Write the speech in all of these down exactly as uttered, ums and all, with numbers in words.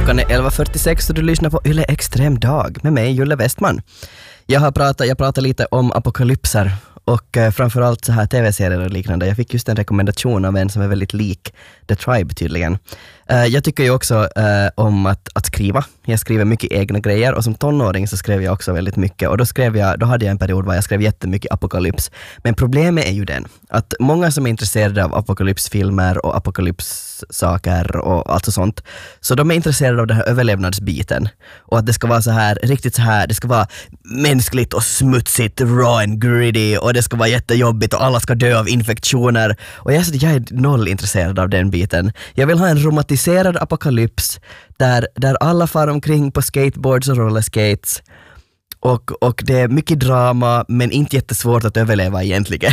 Klockan är elva fyrtiosex och du lyssnar på Yle Extrem Dag med mig, Julle Westman. Jag har pratat, jag pratar lite om apokalypser och eh, framförallt så här tv-serier och liknande. Jag fick just en rekommendation av en som är väldigt lik The Tribe tydligen. Eh, jag tycker ju också eh, om att, att skriva. Jag skriver mycket egna grejer och som tonåring så skrev jag också väldigt mycket. Och då skrev jag, då hade jag en period där jag skrev jättemycket apokalyps. Men problemet är ju den att många som är intresserade av apokalypsfilmer och apokalypssaker och allt sånt, så de är intresserade av den här överlevnadsbiten. Och att det ska vara så här, riktigt så här, det ska vara mänskligt och smutsigt, raw and gritty, och det ska vara jättejobbigt och alla ska dö av infektioner. Och jag, jag är noll intresserad av den biten. Jag vill ha en romantiserad apokalyps där, där alla far omkring på skateboards och rollerskates. Och, och det är mycket drama men inte jättesvårt att överleva egentligen.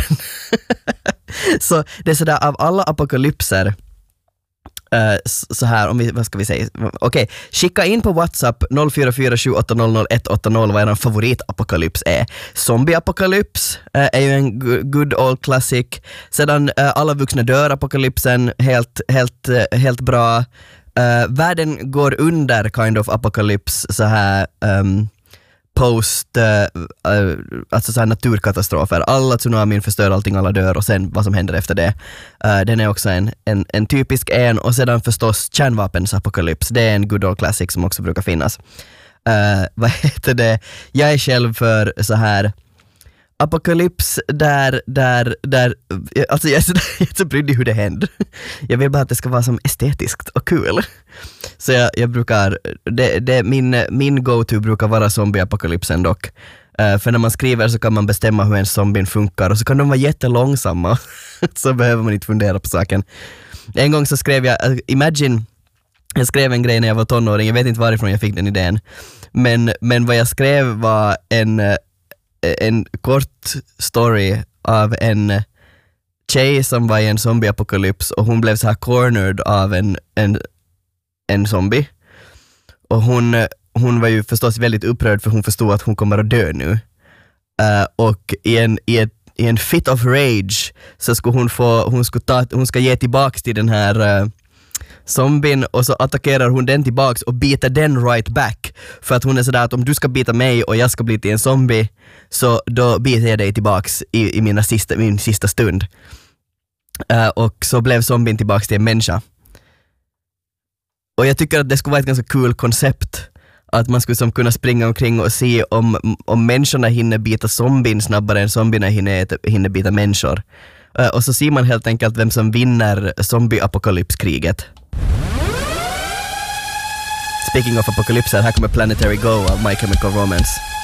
Så det är sådär, av alla apokalypser Uh, så här, om vi, vad ska vi säga? Okej, okay. Skicka in på WhatsApp noll fyra fyra sju åtta noll noll ett åtta noll vad er favoritapokalyps är. Zombieapokalyps uh, är ju en good old classic. Sedan uh, alla vuxna dör apokalypsen, helt, helt, uh, helt bra. Uh, världen går under kind of apokalyps, så här um, post, uh, uh, alltså så här naturkatastrofer. Alla tsunamin förstör allting, alla dör och sen vad som händer efter det. Uh, den är också en, en, en typisk en, och sedan förstås kärnvapens apokalyps. Det är en good old classic som också brukar finnas. Uh, vad heter det? Jag är själv för så här apokalyps där, där, där, alltså jag är så, jag är så brydd i hur det händer. Jag vill bara att det ska vara som estetiskt och kul. Så jag, jag brukar, det, det, min, min go-to brukar vara zombieapokalypsen dock. Uh, för när man skriver så kan man bestämma hur en zombie funkar, och så kan de vara jättelångsamma. Så behöver man inte fundera på saken. En gång så skrev jag, uh, imagine, jag skrev en grej när jag var tonåring, jag vet inte varifrån jag fick den idén. Men, men vad jag skrev var en en kort story av en tjej som var i en zombieapokalyps, och hon blev så här cornered av en, en, en zombie. Och hon, hon var ju förstås väldigt upprörd, för hon förstod att hon kommer att dö nu. Uh, och i en, i, ett, i en fit of rage så skulle hon få, hon skulle ta, hon ska ge tillbaks till den här uh, zombien, och så attackerar hon den tillbaks och biter den right back. För att hon är sådär att om du ska bita mig och jag ska bli till en zombie, så då biter jag dig tillbaks i, i mina sista, min sista stund. Uh, och så blev zombien tillbaks till en människa. Och jag tycker att det skulle vara ett ganska kul koncept, att man skulle som kunna springa omkring och se om, om människorna hinner bita zombien snabbare än zombierna hinner, hinner bita människor. Uh, och så ser man helt enkelt vem som vinner zombie-apokalypskriget. Speaking of apokalypser, här kommer Planetary Go av My Chemical Romance.